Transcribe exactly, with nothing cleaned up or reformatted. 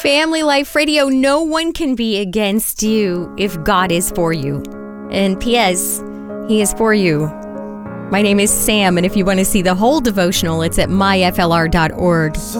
Family Life Radio, no one can be against you if God is for you. And P S, He is for you. My name is Sam, and if you want to see the whole devotional, it's at my f l r dot org.